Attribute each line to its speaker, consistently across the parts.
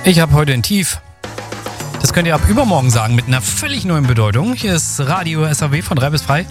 Speaker 1: Ich habe heute ein Tief. Das könnt ihr ab übermorgen sagen mit einer völlig neuen Bedeutung. Hier ist Radio SAW von 3 bis 3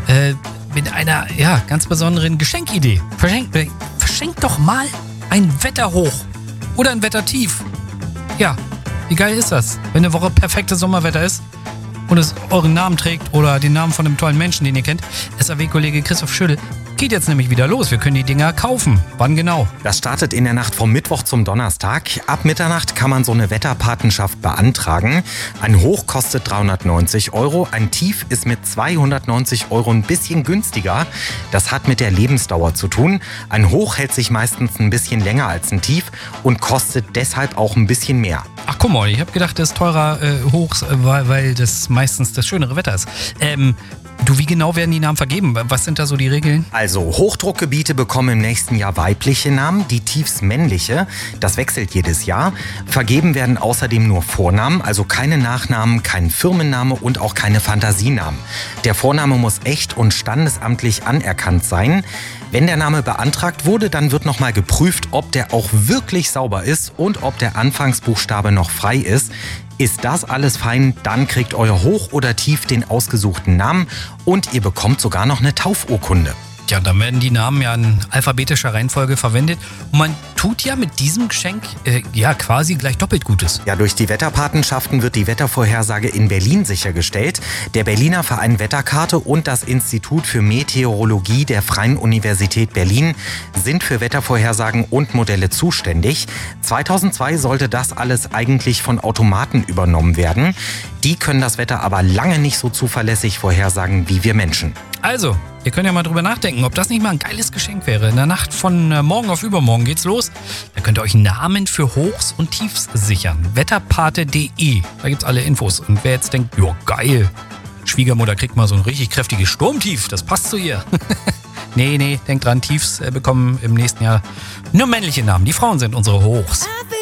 Speaker 1: mit einer ganz besonderen Geschenkidee. Verschenkt doch mal ein Wetterhoch oder ein Wettertief. Ja, wie geil ist das, wenn eine Woche perfektes Sommerwetter ist und es euren Namen trägt oder den Namen von einem tollen Menschen, den ihr kennt. SAW-Kollege Christoph Schödel geht jetzt nämlich wieder los. Wir können die Dinger kaufen. Wann genau?
Speaker 2: Das startet in der Nacht vom Mittwoch zum Donnerstag. Ab Mitternacht kann man so eine Wetterpatenschaft beantragen. Ein Hoch kostet 390 €. Ein Tief ist mit 290 € ein bisschen günstiger. Das hat mit der Lebensdauer zu tun. Ein Hoch hält sich meistens ein bisschen länger als ein Tief und kostet deshalb auch ein bisschen mehr.
Speaker 1: Ach guck mal, ich habe gedacht, das ist teurer Hochs, weil das meistens das schönere Wetter ist. Wie genau werden die Namen vergeben? Was sind da so die Regeln?
Speaker 2: Also Hochdruckgebiete bekommen im nächsten Jahr weibliche Namen, die Tiefs männliche. Das wechselt jedes Jahr. Vergeben werden außerdem nur Vornamen, also keine Nachnamen, kein Firmenname und auch keine Fantasienamen. Der Vorname muss echt und standesamtlich anerkannt sein. Wenn der Name beantragt wurde, dann wird nochmal geprüft, ob der auch wirklich sauber ist und ob der Anfangsbuchstabe noch frei ist. Ist das alles fein, dann kriegt euer Hoch oder Tief den ausgesuchten Namen und ihr bekommt sogar noch eine Taufurkunde.
Speaker 1: Ja, dann werden die Namen ja in alphabetischer Reihenfolge verwendet. Und man tut ja mit diesem Geschenk quasi gleich doppelt Gutes.
Speaker 2: Ja, durch die Wetterpatenschaften wird die Wettervorhersage in Berlin sichergestellt. Der Berliner Verein Wetterkarte und das Institut für Meteorologie der Freien Universität Berlin sind für Wettervorhersagen und Modelle zuständig. 2002 sollte das alles eigentlich von Automaten übernommen werden. Die können das Wetter aber lange nicht so zuverlässig vorhersagen wie wir Menschen.
Speaker 1: Also, ihr könnt ja mal drüber nachdenken, ob das nicht mal ein geiles Geschenk wäre. In der Nacht von morgen auf übermorgen geht's los. Da könnt ihr euch Namen für Hochs und Tiefs sichern. Wetterpate.de, da gibt's alle Infos. Und wer jetzt denkt, ja geil, Schwiegermutter kriegt mal so ein richtig kräftiges Sturmtief, das passt zu ihr. Nee, denkt dran, Tiefs bekommen im nächsten Jahr nur männliche Namen. Die Frauen sind unsere Hochs.